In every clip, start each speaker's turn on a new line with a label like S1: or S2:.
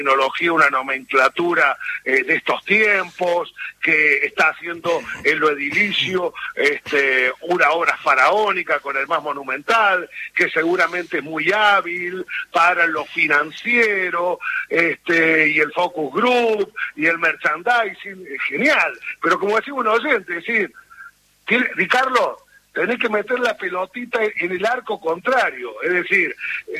S1: tecnología, una nomenclatura de estos tiempos, que está haciendo en lo edilicio una obra faraónica con el más monumental, que seguramente es muy hábil para lo financiero, y el focus group, y el merchandising, es genial. Pero como decimos un oyente, es decir, Ricardo, tenés que meter la pelotita en el arco contrario, es decir,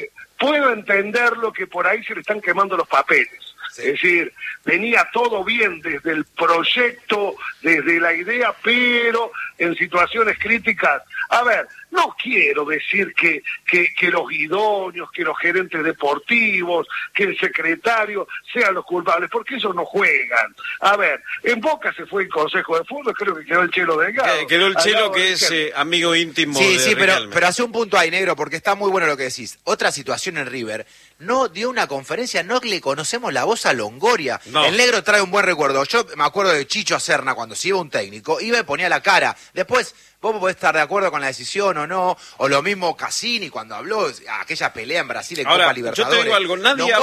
S1: puedo entenderlo que por ahí se le están quemando los papeles. Sí. Es decir, venía todo bien desde el proyecto, desde la idea, pero en situaciones críticas. A ver, no quiero decir que los idóneos, que los gerentes deportivos, que el secretario sean los culpables, porque ellos no juegan. A ver, en Boca se fue el Consejo de Fútbol, creo que quedó el Chelo Delgado.
S2: Quedó el Chelo, que es amigo íntimo de
S3: Sí,
S2: Riquelme.
S3: pero hace un punto ahí, negro, porque está muy bueno lo que decís. Otra situación en River, no dio una conferencia, no le conocemos la voz a Longoria. No. El negro trae un buen recuerdo. Yo me acuerdo de Chicho Serna, cuando se iba un técnico, iba y ponía la cara. Después, vos podés estar de acuerdo con la decisión o no, o lo mismo Cassini cuando habló, aquella pelea en Brasil en Copa Libertadores.
S2: Yo te digo algo,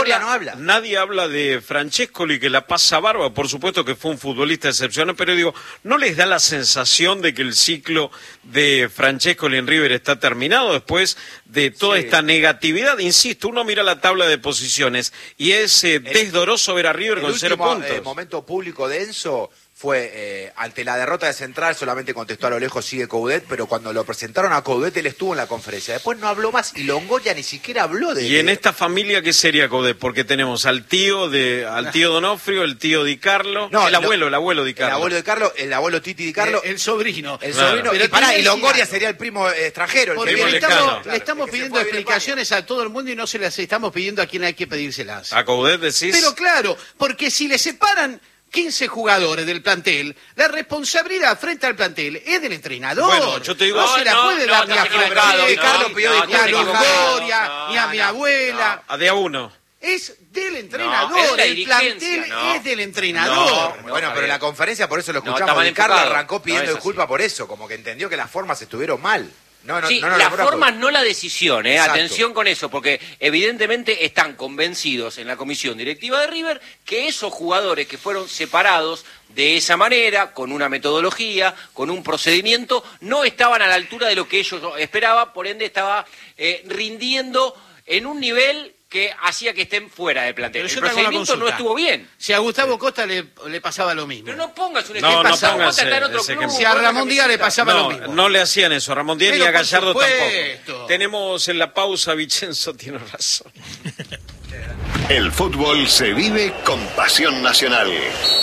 S2: nadie
S3: no
S2: habla de Francescoli, que la pasa barba, por supuesto que fue un futbolista excepcional, pero digo, ¿no les da la sensación de que el ciclo de Francescoli en River está terminado después de toda esta negatividad? Insisto, uno mira la tabla de posiciones y es desdoroso ver a River con 0 puntos.
S3: El momento público denso fue, ante la derrota de Central, solamente contestó a lo lejos, sigue Coudet, pero cuando lo presentaron a Coudet, él estuvo en la conferencia. Después no habló más y Longoria ni siquiera habló de...
S2: Y en esta familia, ¿qué sería Coudet? Porque tenemos al tío Donofrio, el tío Di Carlo, el abuelo Di Carlo.
S3: El abuelo Di Carlo, el abuelo Titi Di Carlo.
S4: El sobrino.
S3: El sobrino. Y Longoria sería el primo extranjero.
S4: Porque le estamos pidiendo explicaciones a todo el mundo y no se las estamos pidiendo a quien hay que pedírselas.
S2: ¿A Coudet decís?
S4: Pero claro, porque si le separan 15 jugadores del plantel, la responsabilidad frente al plantel es del entrenador.
S2: Bueno, yo te digo,
S4: no se la puede dar ni a
S3: Ricardo pidió disculpas,
S4: ni a Longoria, ni a mi abuela.
S2: A de a uno.
S4: Es del entrenador, el plantel es del entrenador.
S3: Bueno, pero en la conferencia, por eso lo escuchamos, Ricardo arrancó pidiendo disculpas por eso, como que entendió que las formas estuvieron mal.
S5: Las formas, no la decisión, atención con eso, porque evidentemente están convencidos en la comisión directiva de River que esos jugadores que fueron separados de esa manera, con una metodología, con un procedimiento, no estaban a la altura de lo que ellos esperaban, por ende estaba rindiendo en un nivel que hacía que estén fuera del plantel. El procedimiento no estuvo bien.
S4: Si a Gustavo Costa le pasaba lo mismo.
S5: Pero no pongas un ejemplo. Costa está en otro club.
S4: Si a Ramón Díaz le pasaba lo mismo.
S2: No le hacían eso. A Ramón Díaz ni a Gallardo tampoco. Tenemos en la pausa, Vicenzo tiene razón.
S6: El fútbol se vive con pasión nacional.